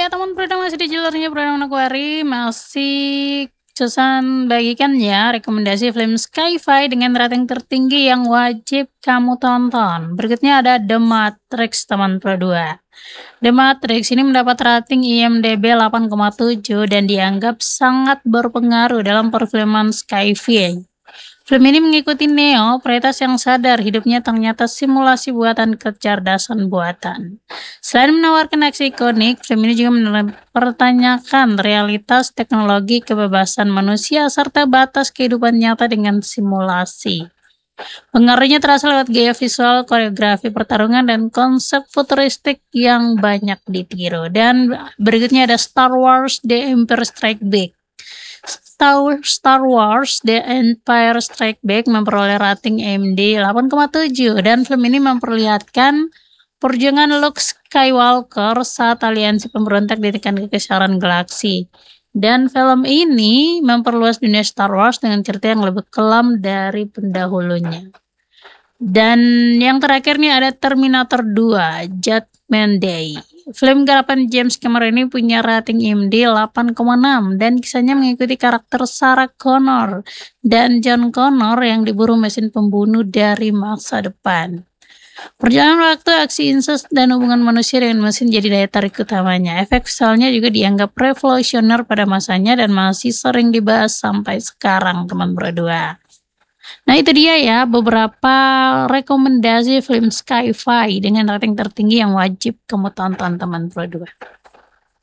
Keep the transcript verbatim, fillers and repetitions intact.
Oke teman Pro masih di jalurnya Pro Aquari, masih Susan bagikan ya rekomendasi film sci-fi dengan rating tertinggi yang wajib kamu tonton. Berikutnya ada The Matrix teman Pro dua. The Matrix ini mendapat rating I M D B delapan koma tujuh dan dianggap sangat berpengaruh dalam perfilman sci-fi. Film ini mengikuti Neo, peritas yang sadar hidupnya ternyata simulasi buatan kecerdasan buatan. Selain menawarkan aksi ikonik, film ini juga mempertanyakan realitas teknologi, kebebasan manusia, serta batas kehidupan nyata dengan simulasi. Pengaruhnya terasa lewat gaya visual, koreografi pertarungan, dan konsep futuristik yang banyak ditiru. Dan berikutnya ada Star Wars The Empire Strikes Back. Star Wars The Empire Strikes Back memperoleh rating I M D B delapan koma tujuh dan film ini memperlihatkan perjuangan Luke Skywalker saat aliansi pemberontak ditekan kekesaran galaksi. Dan film ini memperluas dunia Star Wars dengan cerita yang lebih kelam dari pendahulunya. Dan yang terakhir nih ada Terminator dua Judgment Day. Film garapan James Cameron ini punya rating I M D B delapan koma enam dan kisahnya mengikuti karakter Sarah Connor dan John Connor yang diburu mesin pembunuh dari masa depan. Perjalanan waktu, aksi incest, dan hubungan manusia dengan mesin jadi daya tarik utamanya. Efek visualnya juga dianggap revolusioner pada masanya dan masih sering dibahas sampai sekarang teman berdua. Nah itu dia ya beberapa rekomendasi film sci-fi dengan rating tertinggi yang wajib kamu tonton teman berdua.